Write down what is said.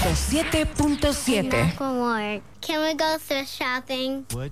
107.7. Homework. Can we go thrift shopping? What?